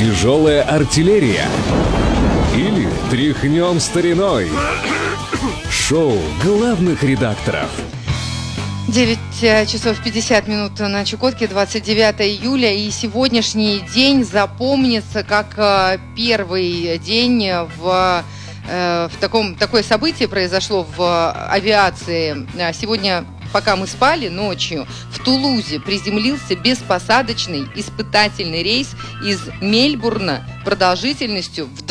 Тяжелая артиллерия или тряхнем стариной? Шоу главных редакторов. 9 часов 50 минут на Чукотке, 29 июля. И сегодняшний день запомнится как первый день такое событие произошло в авиации. Сегодня, пока мы спали ночью, в Тулузе приземлился беспосадочный испытательный рейс из Мельбурна продолжительностью в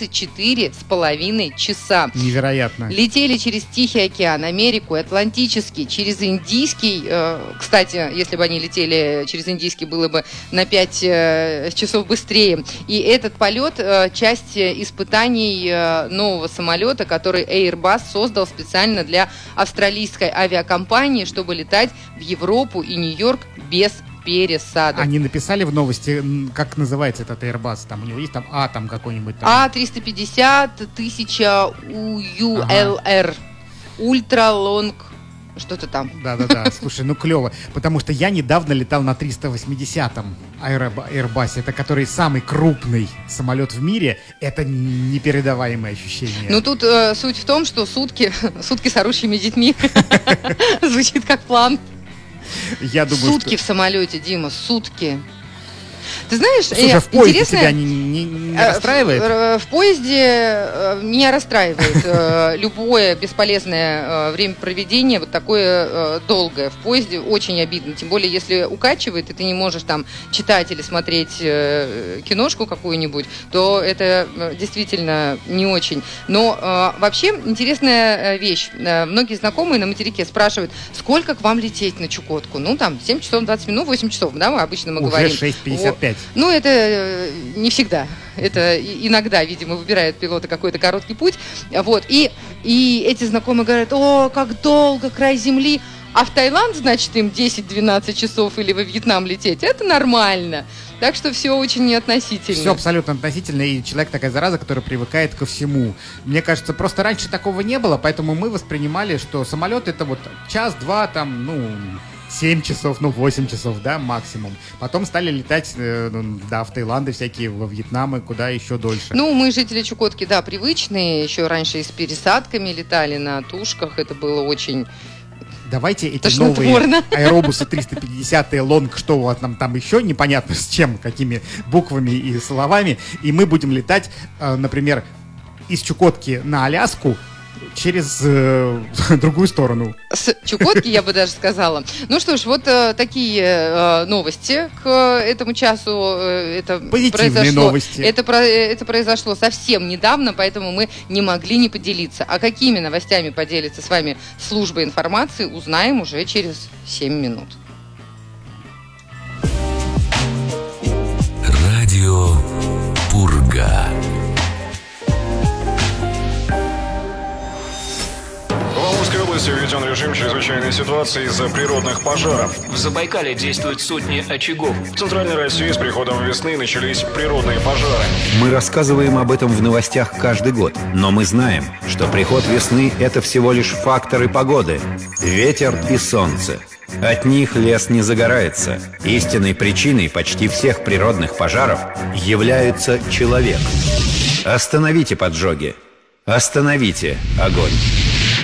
24,5 часа. Невероятно. Летели через Тихий океан, Америку, Атлантический, через Индийский. Кстати, если бы они летели через Индийский, было бы на 5 часов быстрее. И этот полет – часть испытаний нового самолета, который Airbus создал специально для австралийской авиакомпании, чтобы летать в Европу и Нью-Йорк без пересадок. Они написали в новости, как называется этот Airbus? Там у него есть там какой-нибудь там? А350 1000 ULR. Ультра лонг. Что-то там. Да. Слушай, клево. Потому что я недавно летал на 380-м Airbus. Это который самый крупный самолет в мире. Это непередаваемое ощущение. Тут суть в том, что сутки с орущими детьми. Звучит как план. Я думаю, сутки в самолете, Дима, сутки. Ты знаешь, слушай, в поезде тебя не расстраивает? В поезде меня расстраивает любое бесполезное времяпроведение, вот такое долгое. В поезде очень обидно, тем более, если укачивает, и ты не можешь там читать или смотреть киношку какую-нибудь, то это действительно не очень. Но вообще интересная вещь. Многие знакомые на материке спрашивают, сколько к вам лететь на Чукотку? 7 часов 20 минут, 8 часов, да, обычно мы говорим. Уже 6:55. Это не всегда. Это иногда, видимо, выбирает пилоты какой-то короткий путь. И эти знакомые говорят, как долго, край земли. А в Таиланд, значит, им 10-12 часов или во Вьетнам лететь. Это нормально. Так что все очень относительно. Все абсолютно относительно, и человек такая зараза, которая привыкает ко всему. Мне кажется, просто раньше такого не было, поэтому мы воспринимали, что самолет это час-два, 7 часов, 8 часов, да, максимум. Потом стали летать, в Таиланды всякие, во Вьетнамы, куда еще дольше. Мы, жители Чукотки, да, привычные. Еще раньше и с пересадками летали на тушках. Это было очень... Давайте эти новые аэробусы 350-е, лонг, что у вас там еще, непонятно с чем, какими буквами и словами, и мы будем летать, например, из Чукотки на Аляску через другую сторону. С Чукотки, я бы даже сказала. Что ж, такие новости к этому часу. Это позитивные новости. Это произошло совсем недавно, поэтому мы не могли не поделиться. А какими новостями поделится с вами служба информации, узнаем уже через 7 минут. Радио Пурга. В Амурской области введен режим чрезвычайной ситуации из-за природных пожаров. В Забайкале действуют сотни очагов. В Центральной России с приходом весны начались природные пожары. Мы рассказываем об этом в новостях каждый год. Но мы знаем, что приход весны – это всего лишь факторы погоды. Ветер и солнце. От них лес не загорается. Истинной причиной почти всех природных пожаров является человек. Остановите поджоги. Остановите огонь.